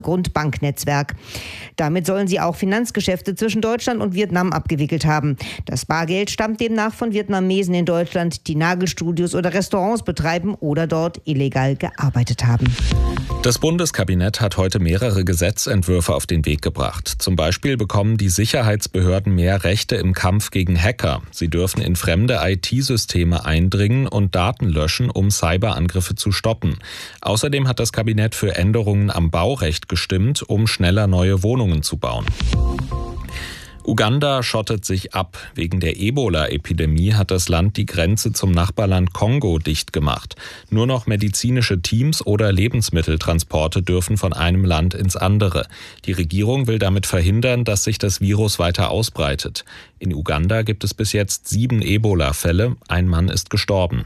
Grundbanknetzwerk. Damit sollen sie auch Finanzgeschäfte zwischen Deutschland und Vietnam abgewickelt haben. Das Bargeld stammt demnach von Vietnamesen in Deutschland, die Nagelstudios oder Restaurants betreiben oder dort illegal gearbeitet haben. Das Bundeskabinett hat heute mehrere Gesetzentwürfe auf den Weg gebracht. Zum Beispiel bekommen die Sicherheitsbehörden mehr Rechte im Kampf gegen Hacker. Sie dürfen in fremde IT-Systeme eindringen und Daten löschen, um Cyberangriffe zu stoppen. Außerdem hat das Kabinett für Änderungen am Baurecht gestimmt, um schneller neue Wohnungen zu bauen. Uganda schottet sich ab. Wegen der Ebola-Epidemie hat das Land die Grenze zum Nachbarland Kongo dicht gemacht. Nur noch medizinische Teams oder Lebensmitteltransporte dürfen von einem Land ins andere. Die Regierung will damit verhindern, dass sich das Virus weiter ausbreitet. In Uganda gibt es bis jetzt 7 Ebola-Fälle. Ein Mann ist gestorben.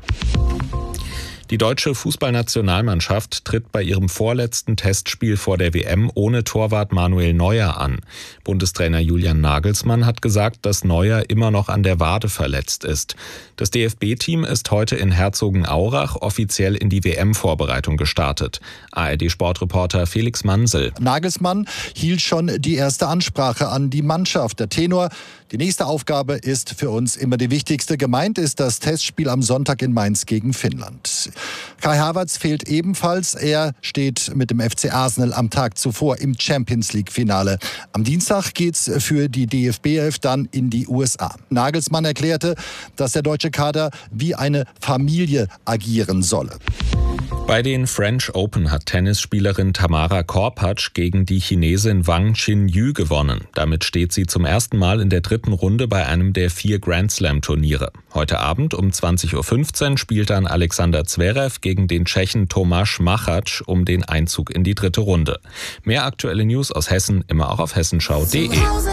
Die deutsche Fußballnationalmannschaft tritt bei ihrem vorletzten Testspiel vor der WM ohne Torwart Manuel Neuer an. Bundestrainer Julian Nagelsmann hat gesagt, dass Neuer immer noch an der Wade verletzt ist. Das DFB-Team ist heute in Herzogenaurach offiziell in die WM-Vorbereitung gestartet. ARD-Sportreporter Felix Mansel. Nagelsmann hielt schon die erste Ansprache an die Mannschaft. Der Tenor: Die nächste Aufgabe ist für uns immer die wichtigste. Gemeint ist das Testspiel am Sonntag in Mainz gegen Finnland. Kai Havertz fehlt ebenfalls. Er steht mit dem FC Arsenal am Tag zuvor im Champions-League-Finale. Am Dienstag geht's für die DFB-Elf dann in die USA. Nagelsmann erklärte, dass der deutsche Kader wie eine Familie agieren solle. Bei den French Open hat Tennisspielerin Tamara Korpatsch gegen die Chinesin Wang Qinyu gewonnen. Damit steht sie zum ersten Mal in der dritten Runde bei einem der 4 Grand-Slam-Turniere. Heute Abend um 20.15 Uhr spielt dann Alexander Zverev gegen den Tschechen Tomáš Machač um den Einzug in die dritte Runde. Mehr aktuelle News aus Hessen immer auch auf hessenschau.de.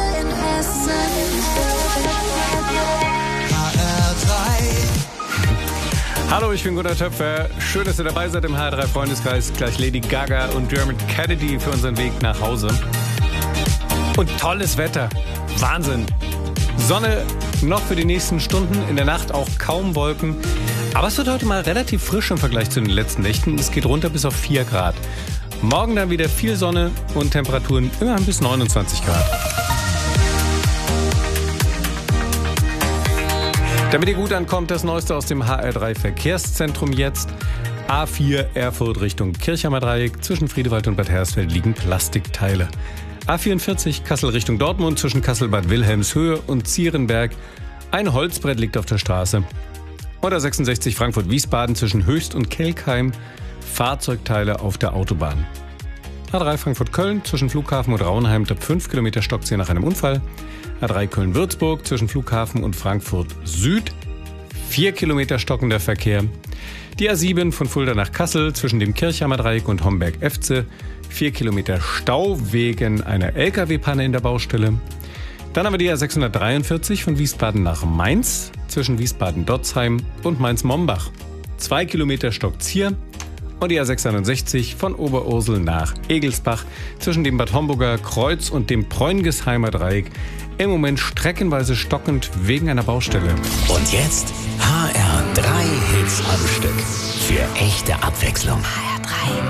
Hallo, ich bin Gunnar Töpfer. Schön, dass ihr dabei seid im HR3-Freundeskreis. Gleich Lady Gaga und Dermot Kennedy für unseren Weg nach Hause. Und tolles Wetter. Wahnsinn. Sonne noch für die nächsten Stunden. In der Nacht auch kaum Wolken. Aber es wird heute mal relativ frisch im Vergleich zu den letzten Nächten. Es geht runter bis auf 4 Grad. Morgen dann wieder viel Sonne und Temperaturen immerhin bis 29 Grad. Damit ihr gut ankommt, das Neueste aus dem HR3 Verkehrszentrum jetzt. A4 Erfurt Richtung Kirchheimer Dreieck. Zwischen Friedewald und Bad Hersfeld liegen Plastikteile. A44 Kassel Richtung Dortmund zwischen Kassel-Bad Wilhelmshöhe und Zierenberg. Ein Holzbrett liegt auf der Straße. Oder 66 Frankfurt-Wiesbaden zwischen Höchst und Kelkheim. Fahrzeugteile auf der Autobahn. A3 Frankfurt-Köln zwischen Flughafen und Raunheim 5 Kilometer Stockziehen nach einem Unfall. A3 Köln-Würzburg zwischen Flughafen und Frankfurt Süd. 4 Kilometer stockender Verkehr. Die A7 von Fulda nach Kassel zwischen dem Kirchheimer Dreieck und Homberg-Efze. 4 Kilometer Stau wegen einer LKW-Panne in der Baustelle. Dann haben wir die A643 von Wiesbaden nach Mainz zwischen Wiesbaden-Dotzheim und Mainz-Mombach. 2 Kilometer Stockzier. Und die A661 von Oberursel nach Egelsbach zwischen dem Bad Homburger Kreuz und dem Preungesheimer Dreieck. Im Moment streckenweise stockend wegen einer Baustelle. Und jetzt HR3 Hits am Stück. Für echte Abwechslung. HR3.